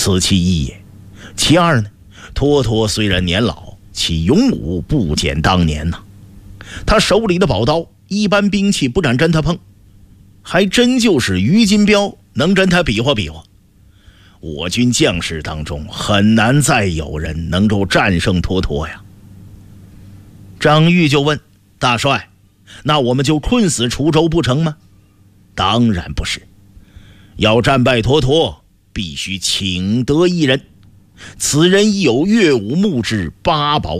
此其一也。其二呢，脱脱虽然年老，其勇武不减当年呐。他手里的宝刀，一般兵器不敢跟他碰，还真就是于金彪能跟他比划比划。我军将士当中很难再有人能够战胜脱脱呀。张玉就问大帅，那我们就困死滁州不成吗？当然不是，要战败脱脱，必须请得一人，此人亦有岳武穆之八宝